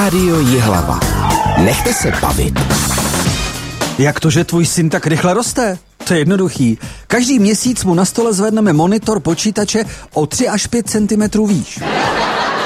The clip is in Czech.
Rádio Jihlava. Nechte se bavit. Jak to, že tvůj syn tak rychle roste? To je jednoduchý. Každý měsíc mu na stole zvedneme monitor počítače o 3 až 5 cm výš.